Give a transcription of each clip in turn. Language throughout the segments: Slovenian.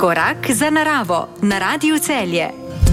Korak za naravo na Radiu Celje.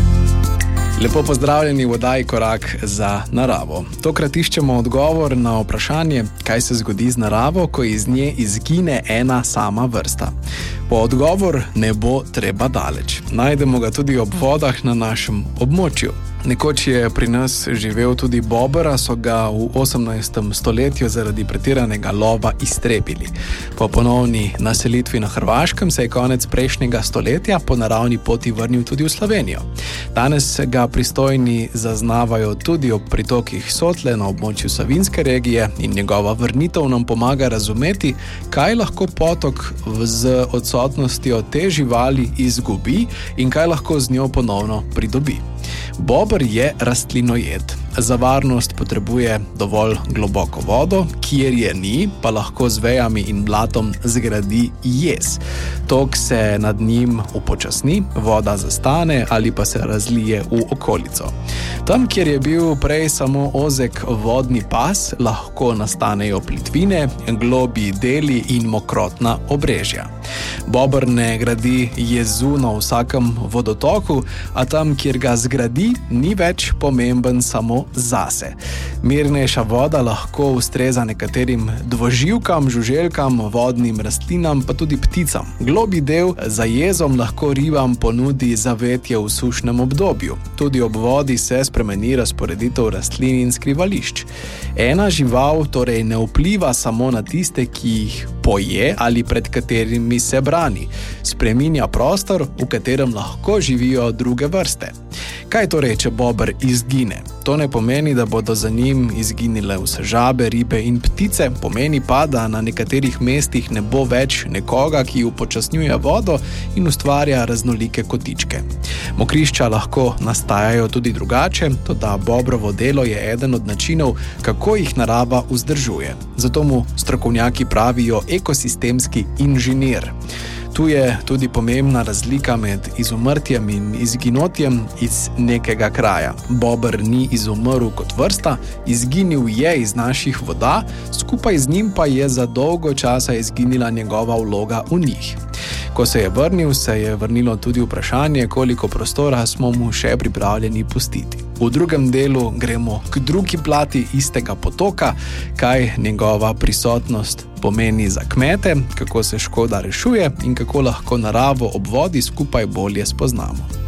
Lepo pozdravljeni v oddaji Korak za naravo. Tokrat iščemo odgovor na vprašanje, kaj se zgodi z naravo, ko iz nje izgine ena sama vrsta. Po odgovor ne bo treba daleč. Najdemo ga tudi ob vodah na našem območju. Nekoč je pri nas živel tudi bober, a so ga v 18. stoletju zaradi pretiranega lova iztrebili. Po ponovni naselitvi na Hrvaškem se je konec prejšnjega stoletja po naravni poti vrnil tudi v Slovenijo. Danes ga pristojni zaznavajo tudi ob pritokih Sotle na območju Savinjske regije in njegova vrnitev nam pomaga razumeti, kaj lahko potok z odsotnostjo te živali izgubi in kaj lahko z njo ponovno pridobi. Bober je rastlinojed. Za varnost potrebuje dovolj globoko vodo, kjer je ni, pa lahko z vejami in blatom zgradi jez. Tok se nad njim upočasni, voda zastane ali pa se razlije v okolico. Tam, kjer je bil prej samo ozek vodni pas, lahko nastanejo plitvine, globji deli in mokrotna obrežja. Bober ne gradi jezu na vsakem vodotoku, a tam, kjer ga zgradi, ni več pomemben samo zase. Mirnejša voda lahko ustreza nekaterim dvoživkam, žuželkam, vodnim rastlinam, pa tudi pticam. Globji del za jezom lahko ribam ponudi zavetje v sušnem obdobju. Tudi ob vodi se spremeni razporeditev rastlin in skrivališč. Ena žival torej ne vpliva samo na tiste, ki jih poje ali pred katerimi se brani. Spreminja prostor, v katerem lahko živijo druge vrste. Kaj torej, če bober izgine? To ne pomeni, da bodo za njim izginile vse žabe, ribe in ptice, pomeni pa, da na nekaterih mestih ne bo več nekoga, ki upočasnjuje vodo in ustvarja raznolike kotičke. Mokrišča lahko nastajajo tudi drugače, toda bobrovo delo je eden od načinov, kako jih narava vzdržuje. Zato mu strokovnjaki pravijo ekosistemski inženir. Tu je tudi pomembna razlika med izumrtjem in izginotjem iz nekega kraja. Bober ni izumrl kot vrsta, izginil je iz naših voda, skupaj z njim pa je za dolgo časa izginila njegova vloga v njih. Ko se je vrnil, se je vrnilo tudi vprašanje, koliko prostora smo mu še pripravljeni pustiti. V drugem delu gremo k drugi plati istega potoka, kaj njegova prisotnost pomeni za kmete, kako se škoda rešuje in kako lahko naravo ob vodi skupaj bolje spoznamo.